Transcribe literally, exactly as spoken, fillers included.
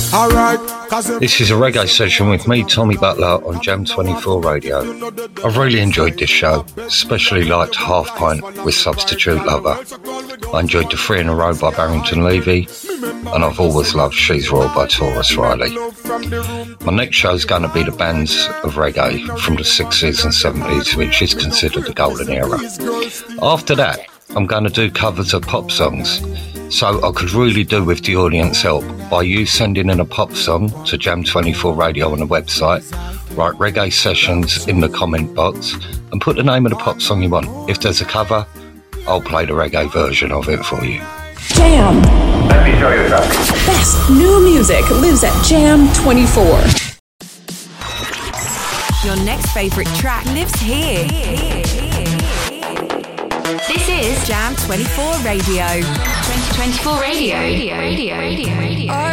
This is a reggae session with me, Tommy Butler, on Jam twenty-four Radio. I've really enjoyed this show, especially liked Half Pint with Substitute Lover. I enjoyed the Three in a Row by Barrington Levy, and I've always loved She's Royal by Taurus Riley. My next show is going to be the bands of reggae from the sixties and seventies, which is considered the golden era. After that, I'm going to do covers of pop songs, so I could really do with the audience help by you sending in a pop song to Jam twenty-four Radio on the website, write reggae sessions in the comment box, and put the name of the pop song you want. If there's a cover, I'll play the reggae version of it for you. Jam. Let me show you something. Best new music lives at Jam twenty-four. Your next favourite track lives here. This is Jam twenty-four Radio. twenty twenty-four Radio. Radio. Radio. Radio.